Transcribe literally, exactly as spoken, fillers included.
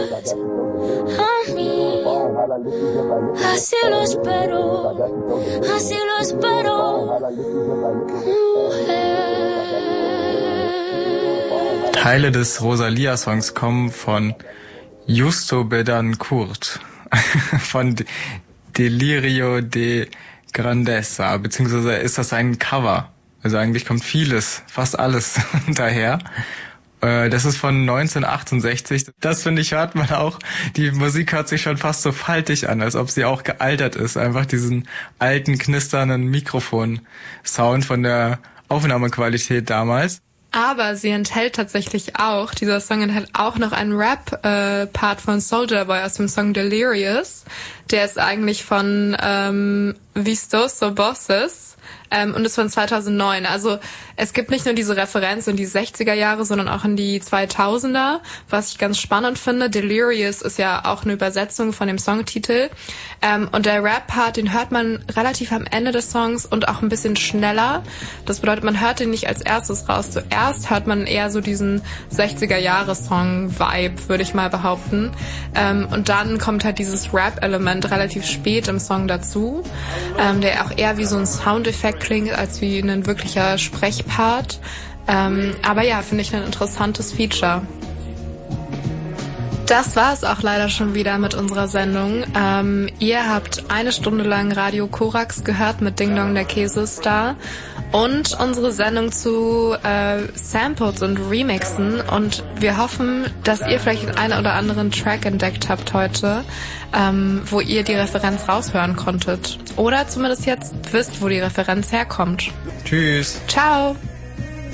a mí. Así lo espero, así lo espero. Teile des Rosalia-Songs kommen von Justo Betancourt, von Delirio de Grandeza, beziehungsweise ist das ein Cover. Also eigentlich kommt vieles, fast alles daher. Das ist von neunzehnhundertachtundsechzig. Das, finde ich, hört man auch. Die Musik hört sich schon fast so faltig an, als ob sie auch gealtert ist. Einfach diesen alten, knisternden Mikrofon-Sound von der Aufnahmequalität damals. Aber sie enthält tatsächlich auch, dieser Song enthält auch noch einen Rap-Part äh, von Soulja Boy aus dem Song Delirious. Der ist eigentlich von ähm, Vistoso Bosses ähm, und ist von zweitausendneun. Also es gibt nicht nur diese Referenz in die sechziger Jahre, sondern auch in die zweitausender, was ich ganz spannend finde. Delirious ist ja auch eine Übersetzung von dem Songtitel. Ähm, und der Rap-Part, den hört man relativ am Ende des Songs und auch ein bisschen schneller. Das bedeutet, man hört den nicht als erstes raus. Zuerst hört man eher so diesen sechziger-Jahre-Song-Vibe, würde ich mal behaupten. Ähm, und dann kommt halt dieses Rap-Element relativ spät im Song dazu, ähm, der auch eher wie so ein Soundeffekt klingt, als wie ein wirklicher Sprechpart. Ähm, aber ja, finde ich ein interessantes Feature. Das war es auch leider schon wieder mit unserer Sendung. Ähm, ihr habt eine Stunde lang Radio Korax gehört mit Ding Dong der Käsestar und unsere Sendung zu äh, Samples und Remixen. Und wir hoffen, dass ihr vielleicht den einen oder anderen Track entdeckt habt heute, ähm, wo ihr die Referenz raushören konntet. Oder zumindest jetzt wisst, wo die Referenz herkommt. Tschüss. Ciao.